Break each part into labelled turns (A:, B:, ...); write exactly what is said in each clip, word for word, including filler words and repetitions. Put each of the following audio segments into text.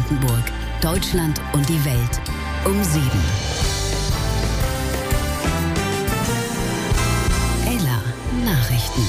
A: Brandenburg, Deutschland und die Welt um sieben. Ella Nachrichten.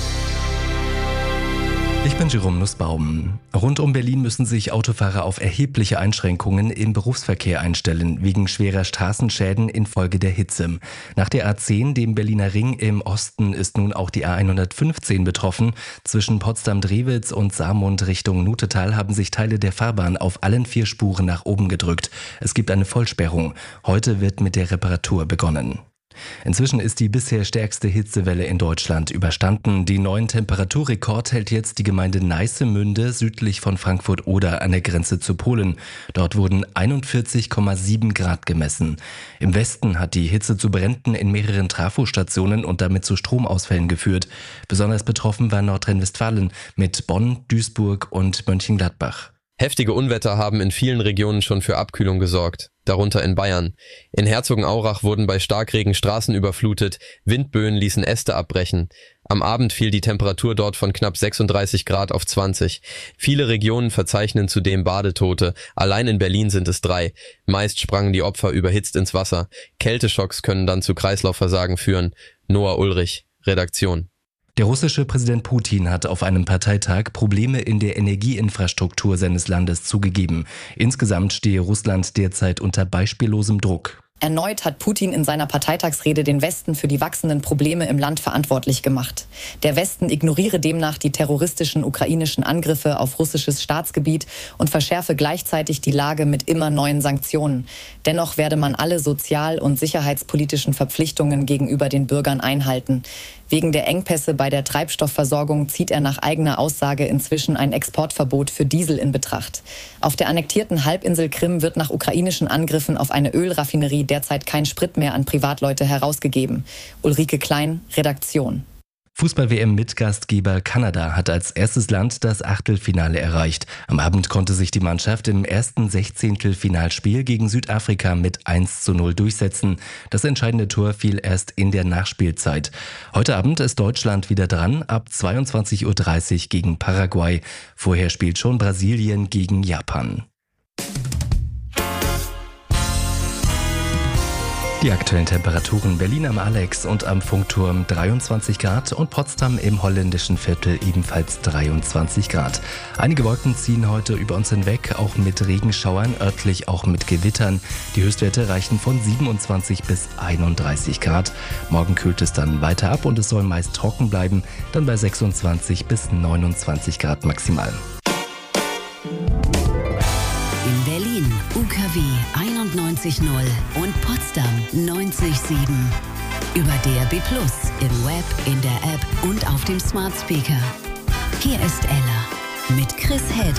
B: Ich bin Jerome Nussbaum. Rund um Berlin müssen sich Autofahrer auf erhebliche Einschränkungen im Berufsverkehr einstellen, wegen schwerer Straßenschäden infolge der Hitze. Nach der A zehn, dem Berliner Ring im Osten, ist nun auch die A hundertfünfzehn betroffen. Zwischen Potsdam-Drewitz und Saarmund Richtung Nutetal haben sich Teile der Fahrbahn auf allen vier Spuren nach oben gedrückt. Es gibt eine Vollsperrung. Heute wird mit der Reparatur begonnen. Inzwischen ist die bisher stärkste Hitzewelle in Deutschland überstanden. Den neuen Temperaturrekord hält jetzt die Gemeinde Neissemünde südlich von Frankfurt-Oder an der Grenze zu Polen. Dort wurden einundvierzig Komma sieben Grad gemessen. Im Westen hat die Hitze zu Bränden in mehreren Trafostationen und damit zu Stromausfällen geführt. Besonders betroffen war Nordrhein-Westfalen mit Bonn, Duisburg und Mönchengladbach.
C: Heftige Unwetter haben in vielen Regionen schon für Abkühlung gesorgt, darunter in Bayern. In Herzogenaurach wurden bei Starkregen Straßen überflutet, Windböen ließen Äste abbrechen. Am Abend fiel die Temperatur dort von knapp sechsunddreißig Grad auf zwanzig. Viele Regionen verzeichnen zudem Badetote, allein in Berlin sind es drei. Meist sprangen die Opfer überhitzt ins Wasser. Kälteschocks können dann zu Kreislaufversagen führen. Noah Ulrich, Redaktion.
B: Der russische Präsident Putin hat auf einem Parteitag Probleme in der Energieinfrastruktur seines Landes zugegeben. Insgesamt stehe Russland derzeit unter beispiellosem Druck.
D: Erneut hat Putin in seiner Parteitagsrede den Westen für die wachsenden Probleme im Land verantwortlich gemacht. Der Westen ignoriere demnach die terroristischen ukrainischen Angriffe auf russisches Staatsgebiet und verschärfe gleichzeitig die Lage mit immer neuen Sanktionen. Dennoch werde man alle sozial- und sicherheitspolitischen Verpflichtungen gegenüber den Bürgern einhalten. Wegen der Engpässe bei der Treibstoffversorgung zieht er nach eigener Aussage inzwischen ein Exportverbot für Diesel in Betracht. Auf der annektierten Halbinsel Krim wird nach ukrainischen Angriffen auf eine Ölraffinerie derzeit kein Sprit mehr an Privatleute herausgegeben. Ulrike Klein, Redaktion.
B: Fußball-W M-Mitgastgeber Kanada hat als erstes Land das Achtelfinale erreicht. Am Abend konnte sich die Mannschaft im ersten Sechzehntelfinalspiel gegen Südafrika mit eins zu null durchsetzen. Das entscheidende Tor fiel erst in der Nachspielzeit. Heute Abend ist Deutschland wieder dran, ab zweiundzwanzig Uhr dreißig gegen Paraguay. Vorher spielt schon Brasilien gegen Japan. Die aktuellen Temperaturen: Berlin am Alex und am Funkturm dreiundzwanzig Grad und Potsdam im holländischen Viertel ebenfalls dreiundzwanzig Grad. Einige Wolken ziehen heute über uns hinweg, auch mit Regenschauern, örtlich auch mit Gewittern. Die Höchstwerte reichen von siebenundzwanzig bis einunddreißig Grad. Morgen kühlt es dann weiter ab und es soll meist trocken bleiben, dann bei sechsundzwanzig bis neunundzwanzig Grad maximal.
A: In Berlin U K W einundneunzig Komma null und Potsdam neunzig Komma sieben. Über D A B plus, im Web, in der App und auf dem Smart Speaker. Hier ist Ella mit Chris Held.